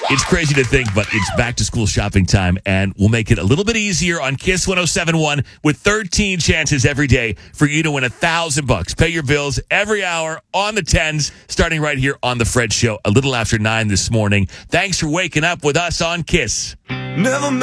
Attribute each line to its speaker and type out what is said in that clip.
Speaker 1: It's crazy to think, but it's back to school shopping time, and we'll make it a little bit easier on Kiss 107.1 with 13 chances every day for you to win $1,000. Pay your bills every hour on the 10s, starting right here on The Fred Show, a little after 9 this morning. Thanks for waking up with us on Kiss.
Speaker 2: Never